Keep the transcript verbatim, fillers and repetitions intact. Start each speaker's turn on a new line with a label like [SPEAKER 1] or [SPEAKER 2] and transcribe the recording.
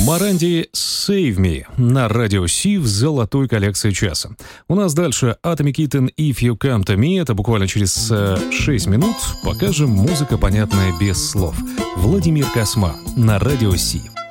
[SPEAKER 1] Моранди «Save Me» на радио Си в золотой коллекции часа. У нас дальше Atomic Kitten «If You Come To Me». Это буквально через э, шесть минут. Покажем музыка, понятная без слов. Владимир Косма на радио Си.